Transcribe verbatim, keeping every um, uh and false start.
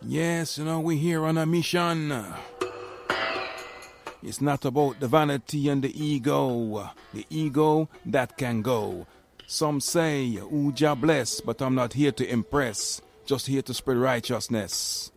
Yes, you know, we're here on a mission. It's not about the vanity and the ego. The ego, that can go. Some say, ooh, Jah bless, but I'm not here to impress. Just here to spread righteousness.